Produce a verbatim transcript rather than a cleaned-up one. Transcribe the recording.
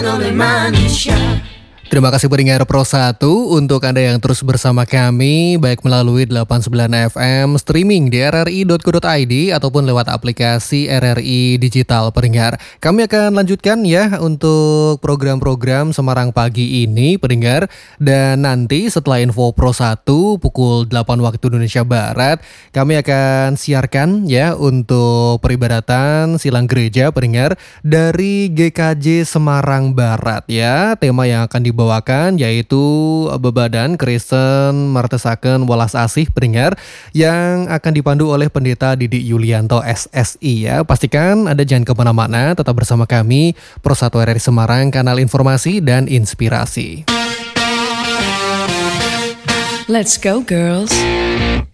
oleh manusia. Terima kasih pendengar Pro satu untuk Anda yang terus bersama kami baik melalui delapan puluh sembilan F M streaming di r r i dot co dot i d ataupun lewat aplikasi R R I Digital pendengar. Kami akan lanjutkan ya untuk program-program Semarang Pagi ini pendengar, dan nanti setelah info Pro satu pukul delapan waktu Indonesia Barat kami akan siarkan ya untuk peribadatan silang gereja pendengar dari G K J Semarang Barat ya. Tema yang akan dibawa bawakan yaitu bebadan Kristen Martesaken Welas Asih pendengar yang akan dipandu oleh Pendeta Didik Yulianto S S I ya. Pastikan Anda jangan kemana-mana, tetap bersama kami Pro satu R R I Semarang, kanal informasi dan inspirasi. Let's go girls.